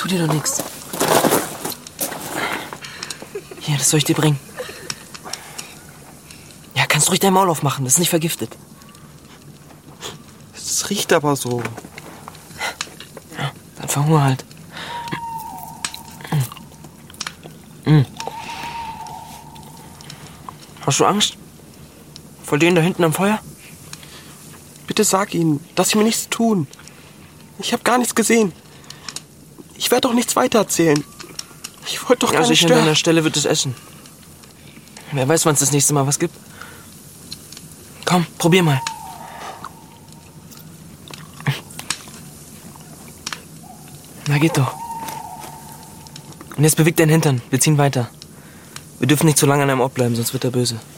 Tu dir doch nichts. Hier, das soll ich dir bringen. Ja, kannst ruhig dein Maul aufmachen, das ist nicht vergiftet. Es riecht aber so. Ja, dann verhungere halt. Hast du Angst? Vor denen da hinten am Feuer? Bitte sag ihnen, dass sie mir nichts tun. Ich habe gar nichts gesehen. Ich werde doch nichts weitererzählen. Ich wollte doch gar nicht An stören. deiner Stelle wird es essen. Wer weiß, wann es das nächste Mal was gibt. Komm, probier mal. Na, geht doch. Und jetzt beweg deinen Hintern. Wir ziehen weiter. Wir dürfen nicht zu lange an einem Ort bleiben, sonst wird er böse.